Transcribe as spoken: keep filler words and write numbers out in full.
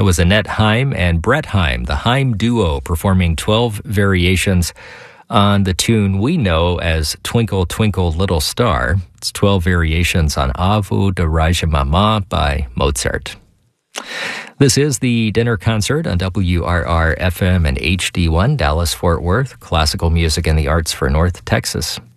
That was Annette Haim and Brett Haim, the Haim duo, performing twelve variations on the tune we know as Twinkle, Twinkle, Little Star. It's twelve variations on Avu de Raja Mama by Mozart. This is the Dinner Concert on W R R F M and H D one, Dallas-Fort Worth, classical music and the arts for North Texas.